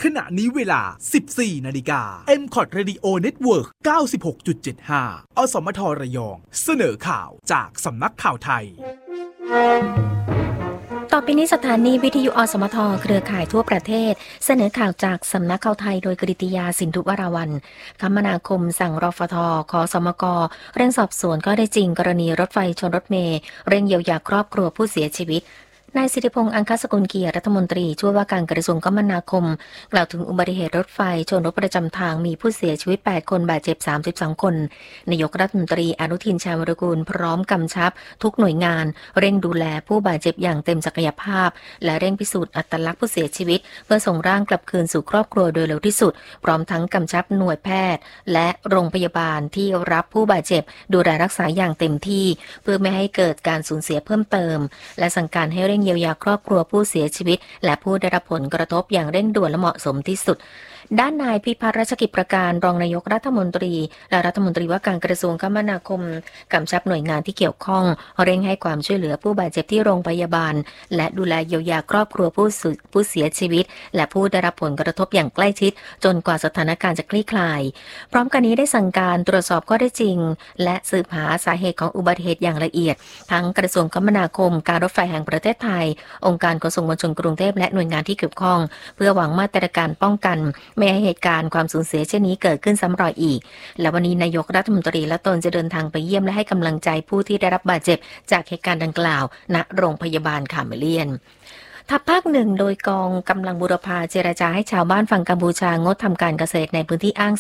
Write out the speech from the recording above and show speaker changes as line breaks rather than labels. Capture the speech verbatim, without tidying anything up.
ขณะนี้เวลา สิบสี่ นาฬิกา เอ็ม คอท Radio Network เก้าสิบหกจุดเจ็ดห้า อสมทระยองเสนอข่าวจากสำนักข่าวไทย
ต่อไปนี้สถานีวิทยุอสมทเครือข่ายทั่วประเทศเสนอข่าวจากสำนักข่าวไทยโดยกฤติยาสินธุวราวัลย์คมนาคมสั่งรฟทขอสมกเร่งสอบสวนข้อเท็จจริงกรณีรถไฟชนรถเมล์เร่งเยียวยาครอบครัวผู้เสียชีวิตนายสิทธิพงษ์อังคสกุลเกียรติรัฐมนตรีช่วยว่าการกระทรวงคมนาคมกล่าวถึงอุบัติเหตุรถไฟชนรถประจำทางมีผู้เสียชีวิตแปดคนบาดเจ็บสามสิบสองคนนายกรัฐมนตรีอนุทินชาญวิรากูลพร้อมกำชับทุกหน่วยงานเร่งดูแลผู้บาดเจ็บอย่างเต็มศักยภาพและเร่งพิสูจน์อัตลักษณ์ผู้เสียชีวิตเพื่อส่งร่างกลับคืนสู่ครอบครัวโดยเร็วที่สุดพร้อมทั้งกำชับหน่วยแพทย์และโรงพยาบาลที่รับผู้บาดเจ็บดูแลรักษาอย่างเต็มที่เพื่อไม่ให้เกิดการสูญเสียเพิ่มเติมและสั่งการให้เร่งเยียวยาครอบครัวผู้เสียชีวิตและผู้ได้รับผลกระทบอย่างเร่งด่วนและเหมาะสมที่สุดด้านนายพิพัฒน์รัชกิจประการรองนายกรัฐมนตรีและรัฐมนตรีว่าการกระทรวงคมนาคมกำชับหน่วยงานที่เกี่ยวข้องเร่งให้ความช่วยเหลือผู้บาดเจ็บที่โรงพยาบาลและดูแลเยียวยาครอบครัวผู้ผู้เสียชีวิตและผู้ได้รับผลกระทบอย่างใกล้ชิดจนกว่าสถานการณ์จะคลี่คลายพร้อมกันนี้ได้สั่งการตรวจสอบข้อเท็จจริงและสืบหาสาเหตุของอุบัติเหตุอย่างละเอียดทั้งกระทรวงคมนาคมการรถไฟแห่งประเทศไทยองค์การขนส่งมวลชนกรุงเทพและหน่วยงานที่เกี่ยวข้องเพื่อหวังมาตรการป้องกันไม่ให้เหตุการณ์ความสูญเสียเช่นนี้เกิดขึ้นซ้ำรอยอีกและวันนี้นายกรัฐมนตรีและตนจะเดินทางไปเยี่ยมและให้กำลังใจผู้ที่ได้รับบาดเจ็บจากเหตุการณ์ดังกล่าวณโรงพยาบาลคาเมเลียนทัพภาคหนึ่งโดยกองกำลังบูรพาเจรจาให้ชาวบ้านฝั่งกัมพูชางดทำการเกษตรในพื้นที่อ้าง